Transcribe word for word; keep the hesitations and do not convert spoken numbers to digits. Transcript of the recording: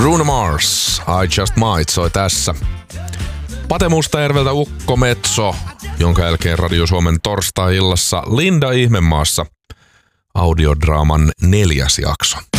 Bruno Mars, I Just Might soi tässä. Pate Mustajärveltä Ukko Metso, jonka jälkeen Radio Suomen torstai-illassa Linda Ihmemaassa. Audiodraaman neljäs jakso.